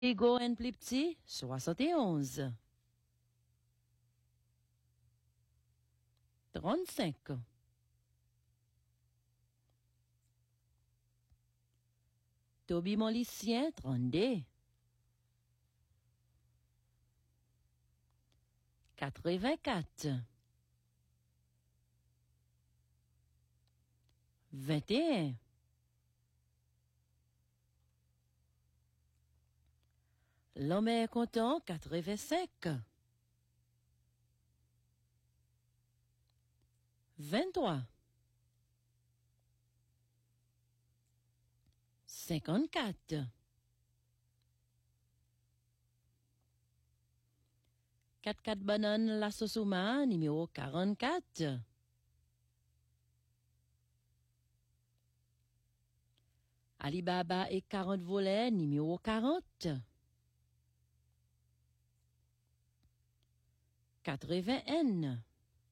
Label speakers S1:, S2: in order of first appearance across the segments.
S1: Ego en plus petit, 71. 35. Toby Molicien, 32. 84. 21. L'homme est content, 85. 23. 54. 4 bananes la Sosouma, numéro 44. Alibaba et 40 volets, numéro 40. 80N.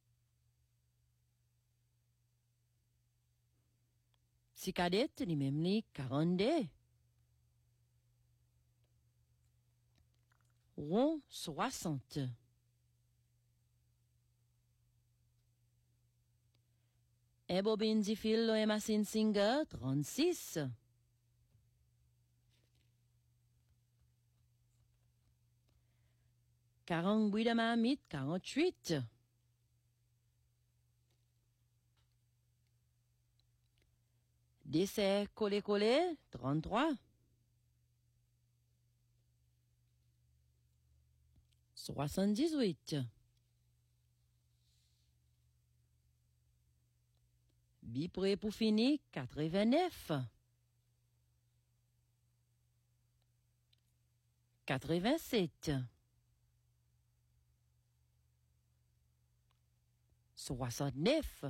S1: Cicadette, ni même ni 42. Rond 60. Et bobine di fil lo Emerson Singer 36. Carangui de Mamite 48. Dessert collé 33. 78. Bipré pour finir 89. 87. 69.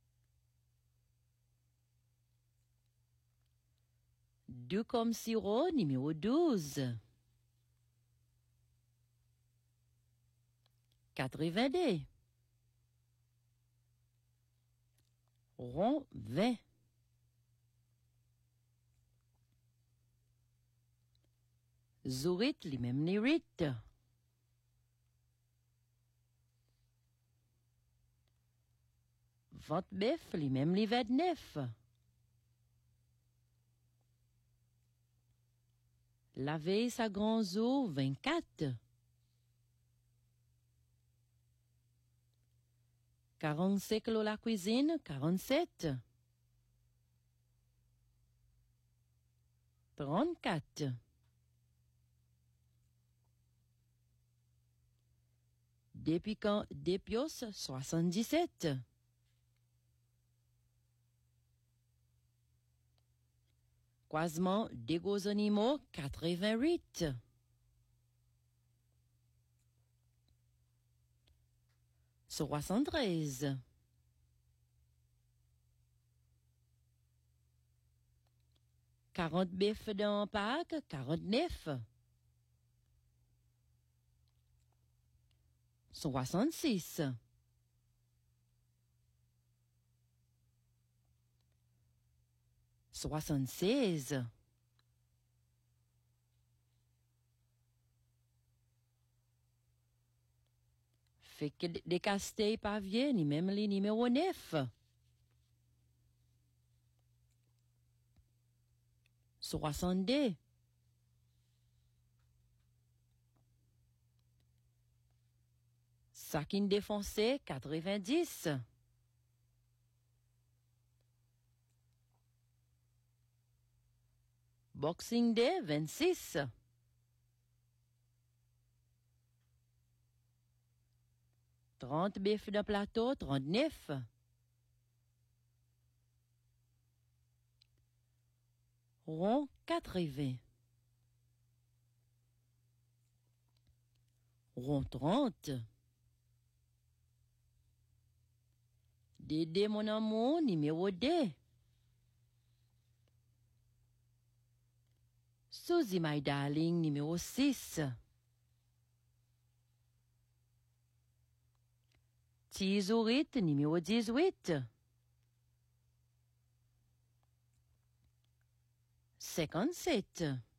S1: Deux comme sirop, numéro 12. 82. Rond 20. Zourit, les mêmes nérites. Vente bœuf, les mêmes les 29. La veille, sa grand zoo, 24. 45 kilos la cuisine, 47. 34. Dépios, 77. Croisement des gros animaux, 88. 73. 40 bœufs dans Pâques, 49. 66. 76. Fait que des castés paviers, ni même les numéros 9. 62. 5 défoncé, 90. 'Boxing Day, 26. 30 bœufs de plateau, 39. 80. Rond 30. Dédé mon amour, numéro 2. Suzy my darling, numéro 6. Tizourit, numéro 18. 57.